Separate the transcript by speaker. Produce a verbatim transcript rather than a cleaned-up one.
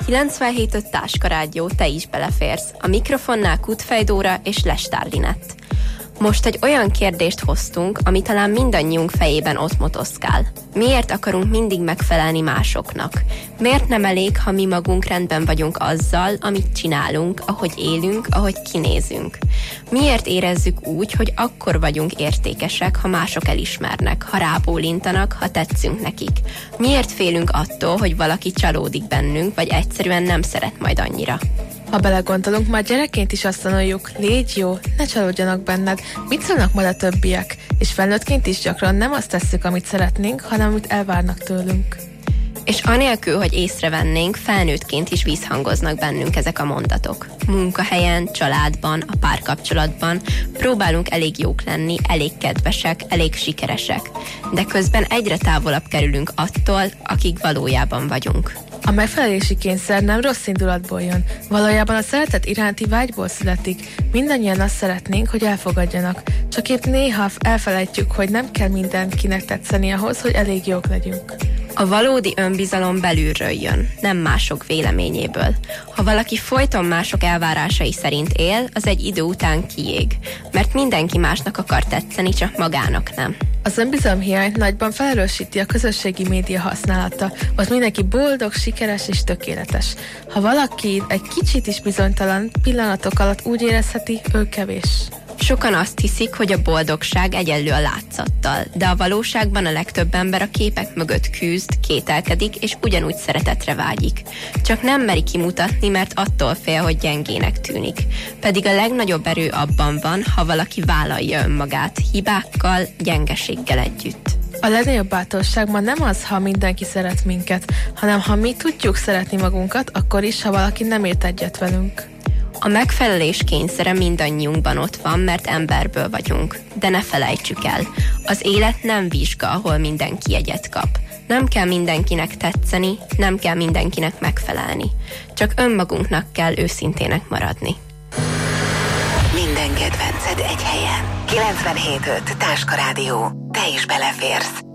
Speaker 1: kilencvenhét öt Táska Rádió, te is beleférsz. A mikrofonnál Kutfej Dóra és Lestár Linett. Most egy olyan kérdést hoztunk, ami talán mindannyiunk fejében ott motoszkál. Miért akarunk mindig megfelelni másoknak? Miért nem elég, ha mi magunk rendben vagyunk azzal, amit csinálunk, ahogy élünk, ahogy kinézünk? Miért érezzük úgy, hogy akkor vagyunk értékesek, ha mások elismernek, ha rábólintanak, ha tetszünk nekik? Miért félünk attól, hogy valaki csalódik bennünk, vagy egyszerűen nem szeret majd annyira?
Speaker 2: Ha belegondolunk, már gyerekként is azt tanuljuk, légy jó, ne csalódjanak benned, mit szólnak majd a többiek, és felnőttként is gyakran nem azt tesszük, amit szeretnénk, hanem amit elvárnak tőlünk.
Speaker 1: És anélkül, hogy észrevennénk, felnőttként is visszhangoznak bennünk ezek a mondatok. Munkahelyen, családban, a párkapcsolatban próbálunk elég jók lenni, elég kedvesek, elég sikeresek, de közben egyre távolabb kerülünk attól, akik valójában vagyunk.
Speaker 2: A megfelelési kényszer nem rossz indulatból jön. Valójában a szeretet iránti vágyból születik. Mindannyian azt szeretnénk, hogy elfogadjanak. Csak épp néha elfelejtjük, hogy nem kell mindenkinek tetszeni ahhoz, hogy elég jók legyünk.
Speaker 1: A valódi önbizalom belülről jön, nem mások véleményéből. Ha valaki folyton mások elvárásai szerint él, az egy idő után kiég, mert mindenki másnak akar tetszeni, csak magának nem.
Speaker 2: Az önbizalom hiányt nagyban felerősíti a közösségi média használata, ott mindenki boldog, sikeres és tökéletes. Ha valaki egy kicsit is bizonytalan, pillanatok alatt úgy érezheti, ő kevés.
Speaker 1: Sokan azt hiszik, hogy a boldogság egyenlő a látszattal, de a valóságban a legtöbb ember a képek mögött küzd, kételkedik, és ugyanúgy szeretetre vágyik. Csak nem meri kimutatni, mert attól fél, hogy gyengének tűnik. Pedig a legnagyobb erő abban van, ha valaki vállalja önmagát, hibákkal, gyengeséggel együtt.
Speaker 2: A legnagyobb bátorság ma nem az, ha mindenki szeret minket, hanem ha mi tudjuk szeretni magunkat, akkor is, ha valaki nem ért egyet velünk.
Speaker 1: A megfelelés kényszere mindannyiunkban ott van, mert emberből vagyunk. De ne felejtsük el, az élet nem vizsga, ahol mindenki jegyet kap. Nem kell mindenkinek tetszeni, nem kell mindenkinek megfelelni. Csak önmagunknak kell őszintének maradni.
Speaker 3: Minden kedvenced egy helyen. kilencvenhét öt Táska Rádió. Te is beleférsz.